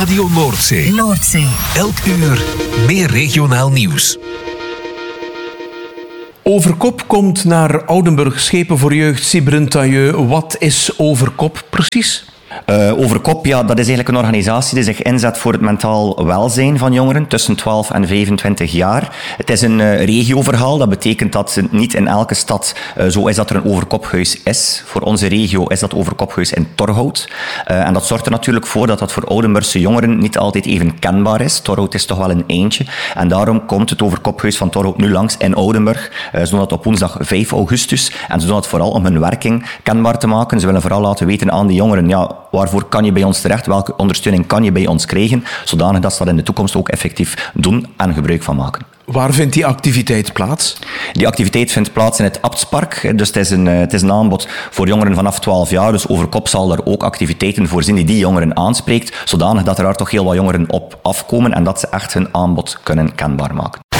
Radio Noordzee. Elk uur meer regionaal nieuws. Overkop komt naar Oudenburg, Schepen voor Jeugd, Cyber-Tailleux. Wat is Overkop precies? Overkop, ja, dat is eigenlijk een organisatie die zich inzet voor het mentaal welzijn van jongeren tussen 12 en 25 jaar. Het is een regioverhaal. Dat betekent dat het niet in elke stad zo is dat er een overkophuis is. Voor onze regio is dat overkophuis in Torhout. En dat zorgt er natuurlijk voor dat dat voor Oudenburgse jongeren niet altijd even kenbaar is. Torhout is toch wel een eindje. En daarom komt het overkophuis van Torhout nu langs in Oudenburg. Ze doen dat op woensdag 5 augustus. En ze doen dat vooral om hun werking kenbaar te maken. Ze willen vooral laten weten aan die jongeren, ja, waarvoor kan je bij ons terecht? Welke ondersteuning kan je bij ons krijgen? Zodanig dat ze dat in de toekomst ook effectief doen en gebruik van maken. Waar vindt die activiteit plaats? Die activiteit vindt plaats in het Abtspark. Dus het is een aanbod voor jongeren vanaf 12 jaar. Dus Overkop zal er ook activiteiten voorzien die jongeren aanspreekt. Zodanig dat er daar toch heel wat jongeren op afkomen en dat ze echt hun aanbod kunnen kenbaar maken.